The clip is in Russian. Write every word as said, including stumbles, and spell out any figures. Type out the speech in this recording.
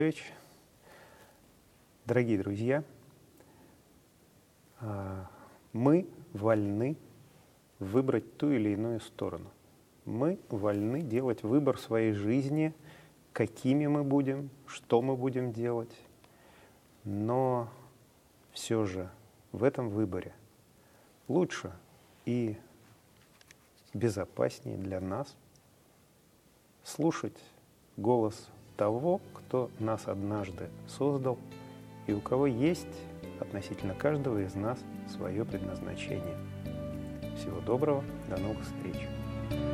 Дорогие друзья, мы вольны выбрать ту или иную сторону. Мы вольны делать выбор в своей жизни, какими мы будем, что мы будем делать. Но все же в этом выборе лучше и безопаснее для нас слушать голос того, кто нас однажды создал и у кого есть относительно каждого из нас свое предназначение. Всего доброго, до новых встреч!